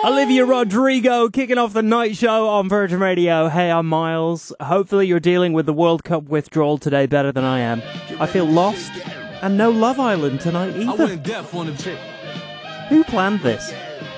Olivia Rodrigo kicking off the night show on Virgin Radio. Hey, I'm Miles. Hopefully you're dealing with the World Cup withdrawal today better than I am. I feel lost and no Love Island tonight either. Who planned this?